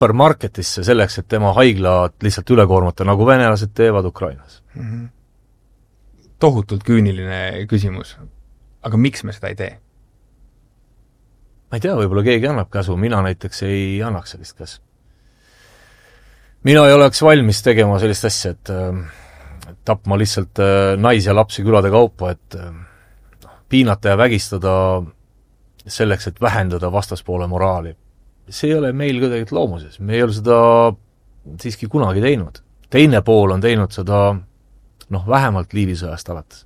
supermarketisse selleks, et tema haiglat lihtsalt üle koormata, nagu venelased teevad Ukrainas. Tohutult küüniline küsimus. Aga miks me seda ei tee? Ma ei tea, võib-olla keegi annab käsu, mina näiteks ei annaks sellist käsu. Mina ei oleks valmis tegema sellist asja, et tapma lihtsalt naisi ja lapsi külade kaupa, et piinata ja vägistada selleks, et vähendada vastaspoole moraali. See ei ole meil kuidagi loomuses, me ei ole seda siiski kunagi teinud. Teine pool on teinud seda vähemalt Liivisõjast alates.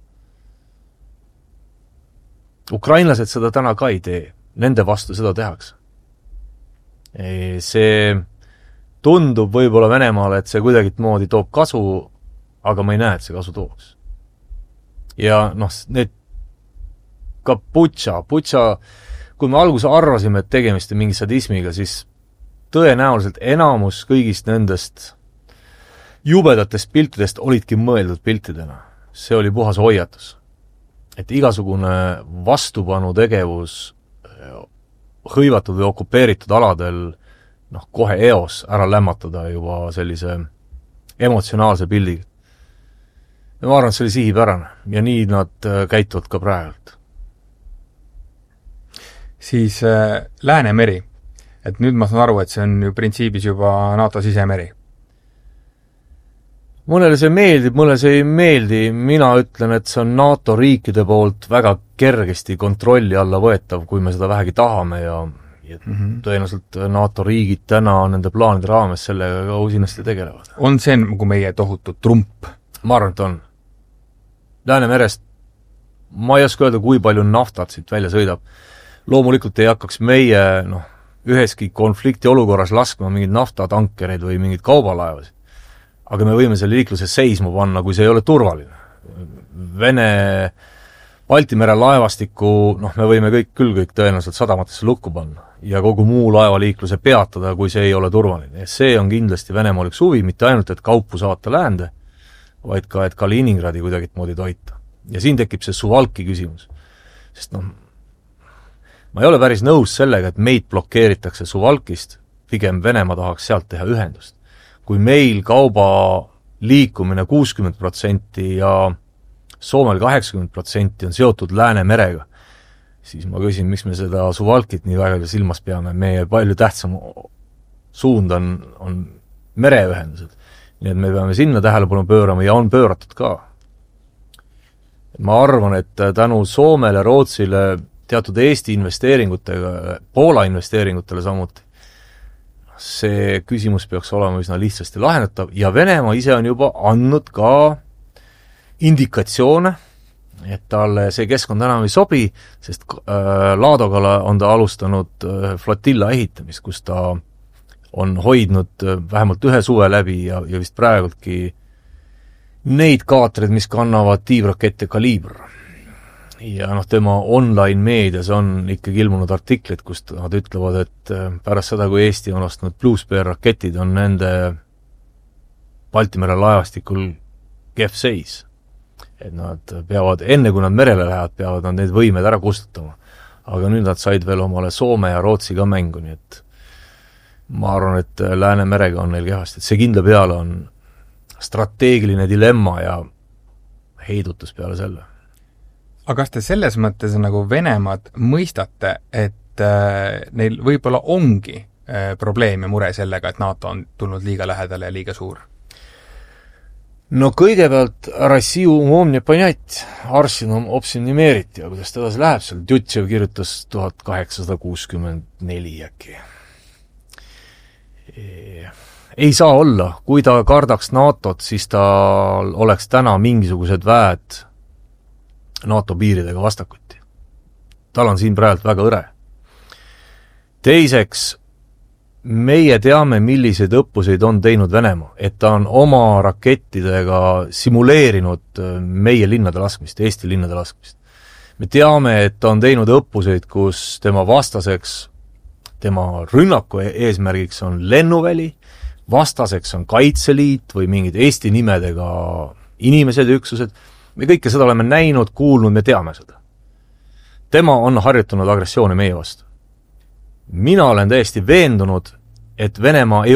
Ukrainlased seda täna ka ei tee, nende vastu seda tehakse. See tundub võib-olla Venemaale, et see kuidagit moodi toob kasu, aga ma ei näe, et see kasu tooks. Ja need ka Butša, kui me alguses arvasime, et tegemist on mingi sadismiga, siis tõenäoliselt enamus kõigist nendest jubedatest piltidest olidki mõeldud piltidena. See oli puhas hoiatus. Et igasugune vastupanu tegevus hõivatud või okupeeritud aladel kohe eos ära lämmatada juba sellise emotsionaalse pildiga. Ja ma arvan, et see oli sihipärane ja nii nad käituvad ka praegult. Siis Läänemeri. Et nüüd ma saan aru, et see on ju printsiibis juba NATO sisemeri. Mõnele see meeldib, mõnele see ei meeldi. Mina ütlen, et see on NATO riikide poolt väga kergesti kontrolli alla võetav, kui me seda vähegi tahame ja tõenäoliselt NATO riigid täna nende plaanide raames sellega ka usinasti tegelevad. On see nagu meie tohutu trump? Ma arvan, et on. Läänemerest ma ei oska öelda, kui palju naftat siit välja sõidab. Loomulikult ei hakkaks meie üheski konflikti olukorras laskma mingid naftatankereid või mingid kaubalaevasid. Aga me võime selle liikluse seisma panna, kui see ei ole turvaline. Vene Balti mere laevastikku, me võime kõik tõenäoliselt sadamatesse lukku panna ja kogu muu laevaliikluse peatada, kui see ei ole turvaline. Ja see on kindlasti Venemaal üks huvi, mitte ainult, et kaupu saata läände, vaid ka, et Kaliningradi kuidagit moodi toita. Ja siin tekib see Suvalki küsimus. Sest ma ei ole päris nõus sellega, et meid blokeeritakse Suvalkist, pigem Venemaa tahaks sealt teha ühendust. Kui meil kauba liikumine 60% ja Soomel 80% on seotud Läänemerega, siis ma küsin, miks me seda Suvalkit nii väga silmas peame. Meie palju tähtsam suund on mereühendused. Nii et me peame sinna tähelepanu pöörama ja on pööratud ka. Ma arvan, et tänu Soomele, Rootsile, teatud Eesti investeeringutega, Poola investeeringutele samuti, see küsimus peaks olema üsna lihtsasti lahendatav ja Venemaa ise on juba andnud ka indikatsioone, et talle see keskkond enam ei sobi, sest Laadogale on ta alustanud flotilla ehitamist, kus ta on hoidnud vähemalt ühe suve läbi ja vist praegultki neid kaatreid, mis kannavad tiivrakette Kaliibr. Ja tema online meedias on ikkagi ilmunud artiklid, kus nad ütlevad, et pärast seda, kui Eesti on ostnud Blue Spear raketid, on nende Baltimere laevastikul kehv seis. Et nad peavad, enne kui nad merele lähevad, peavad nad need võimed ära kustutama. Aga nüüd nad said veel omale Soome ja Rootsi ka mängu, nii et ma arvan, et Läänemerega on neil kehvasti. Et see kindla peale on strateegiline dilemma ja heidutus peale selle. Aga kas te selles mõttes nagu Venemaad mõistate, et neil võib-olla ongi probleem ja mure sellega, et NATO on tulnud liiga lähedale ja liiga suur? No kõigepealt Россию умом не понять, Arsinum obsinimeeriti ja kuidas teda läheb seal, Djutšev kirjutas 1864 äkki. Ei saa olla, kui ta kardaks NATO-t, siis tal oleks täna mingisugused väed NATO piiridega vastakuti. Tal on siin praegu väga õre. Teiseks, meie teame, milliseid õppuseid on teinud Venemaa, et ta on oma rakettidega simuleerinud meie linnade laskmist, Eesti linnade laskmist. Me teame, et ta on teinud õppuseid, kus tema vastaseks, tema rünnaku eesmärgiks on lennuväli, vastaseks on Kaitseliit või mingid Eesti nimedega inimesed, üksused. Me kõike seda oleme näinud, kuulnud, me teame seda. Tema on harjutanud agressiooni meie vastu. Mina olen täiesti veendunud, et Venemaa ei